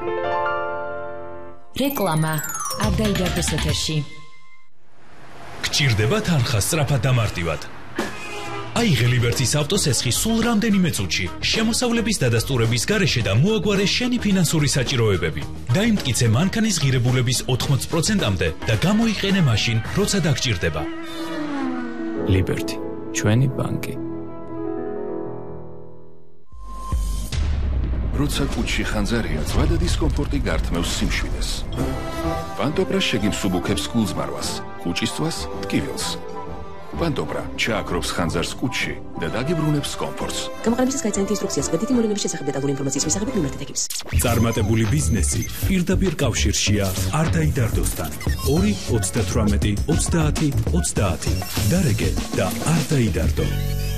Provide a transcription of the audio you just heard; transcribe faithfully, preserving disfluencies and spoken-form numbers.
რეკლამა არ დაიდარდეს ეთერში. გჭირდება თანხა სწრაფად და მარტივად. აიღე ლიბერტის ავტოსესხი სულ რამდენიმე წუთში, შემოსავლების დადასტურების გარეშე და მოაგვარე შენი ფინანსური საჭიროებები. დაიმტკიცე მანქანის ღირებულების ოთხმოცი პროცენტამდე და გამოიყენე მაშინ, როცა დაგჭირდება. ლიბერტი, ჩვენი ბანკი. როცა კუჩი ხანძარია, ზვადა დისკომფორტი გართმევს სიმშვიდეს. პანტოპრა შეგიმსუბუქებს გულზმარვას, კუჩისწვას ტკივილს. პანტოპრა ჩააქრობს ხანძარს კუჩში და დაგიბრუნებს კომფორტს. გამოყენებისას გაიცანით ინსტრუქციას გვერდითი მოვლენების შესახებ დეტალური ინფორმაციის მისაღებად მიმართეთ ექიმს. წარმატებული ბიზნესი პირდაპირ კავშირშია არ დაიდარდოსთან. ორი ოცდათვრამეტი ოცდაათი ოცდაათი. დარეგე და არ დაიდარდო.